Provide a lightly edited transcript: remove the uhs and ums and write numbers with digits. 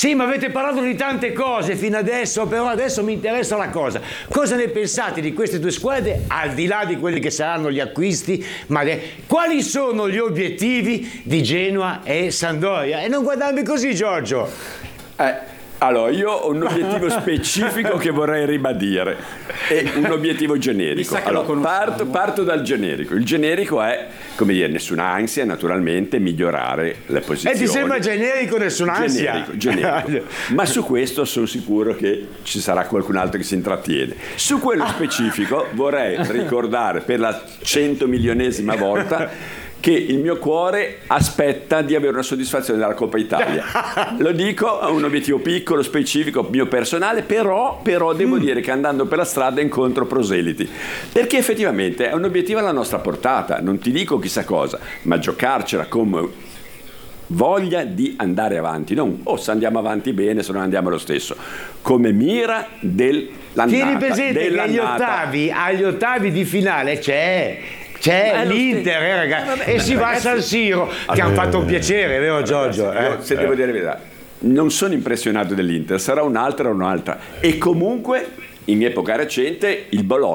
Sì, ma avete parlato di tante cose fino adesso, però adesso mi interessa una cosa. Cosa ne pensate di queste due squadre, al di là di quelli che saranno gli acquisti, quali sono gli obiettivi di Genoa e Sampdoria? E non guardarmi così, Giorgio. Allora, io ho un obiettivo specifico che vorrei ribadire e un obiettivo generico. Allora, parto dal generico. Il generico è, come dire, nessuna ansia, naturalmente, migliorare le posizioni. E ti sembra generico nessuna ansia? Generico. Ma su questo sono sicuro che ci sarà qualcun altro che si intrattiene. Su quello specifico vorrei ricordare per la 100.000.000esima volta che il mio cuore aspetta di avere una soddisfazione dalla Coppa Italia. Lo dico, è un obiettivo piccolo, specifico, mio personale, però devo dire che andando per la strada incontro proseliti, perché effettivamente è un obiettivo alla nostra portata, non ti dico chissà cosa, ma giocarcela come voglia di andare avanti, non se andiamo avanti bene, se non andiamo lo stesso, come mira dell'annata. Tieni presente che agli ottavi di finale c'è l'Inter, ragazzi, e si va a San Siro. Ti hanno fatto un piacere, vero Giorgio? Se devo dire la verità, non sono impressionato dell'Inter, sarà un'altra. E comunque in epoca recente il Bologna